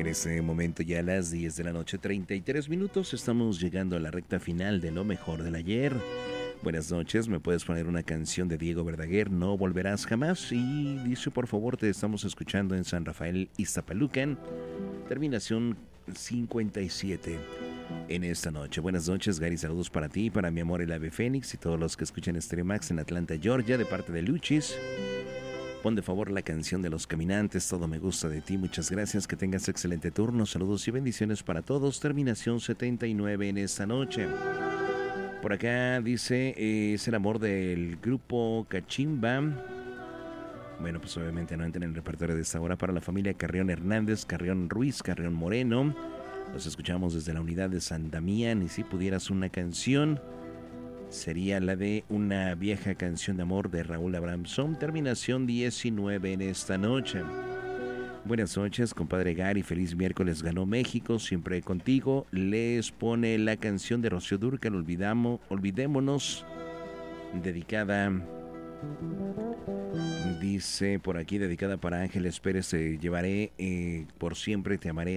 En este momento ya a las 10 de la noche, 33 minutos, estamos llegando a la recta final de lo mejor del ayer. Buenas noches, me puedes poner una canción de Diego Verdaguer, No Volverás Jamás. Y dice, por favor, te estamos escuchando en San Rafael, Iztapalucan, terminación 57 en esta noche. Buenas noches, Gary, saludos para ti, para mi amor el ave Fénix y todos los que escuchan Stereo Max en Atlanta, Georgia, de parte de Luchis. Pon de favor la canción de Los Caminantes, Todo me gusta de ti, muchas gracias, que tengas excelente turno, saludos y bendiciones para todos, terminación 79 en esta noche. Por acá dice, es el amor del grupo Cachimba. Bueno, pues obviamente no entra en el repertorio de esta hora. Para la familia Carrión Hernández, Carrión Ruiz, Carrión Moreno. Los escuchamos desde la unidad de San Damián. Y si pudieras una canción, sería la de Una vieja canción de amor de Raúl Abramson. Terminación 19 en esta noche. Buenas noches, compadre Gary. Feliz miércoles, ganó México. Siempre contigo. Les pone la canción de Rocío Dúrcal, Olvidémonos. Dedicada, dice por aquí, dedicada para Ángeles Pérez. Te llevaré por siempre, te amaré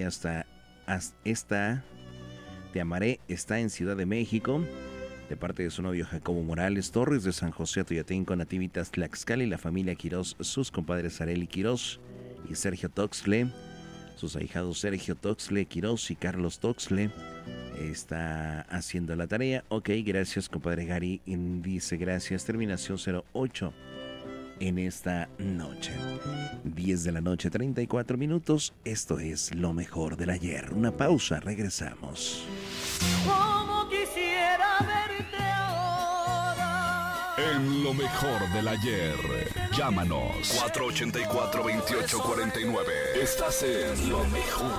te amaré, está en Ciudad de México. De parte de su novio Jacobo Morales Torres, de San José Atoyatenco, Nativitas Tlaxcala, y la familia Quirós, sus compadres Areli Quirós y Sergio Toxle, sus ahijados Sergio Toxle, Quirós y Carlos Toxle. Está haciendo la tarea. Ok, gracias, compadre Gary. Dice gracias, terminación 08 en esta noche. 10 de la noche, 34 minutos. Esto es lo mejor del ayer. Una pausa, regresamos. Como quisiera verte ahora. En lo mejor del ayer. Llámanos 484-2849. Estás en lo mejor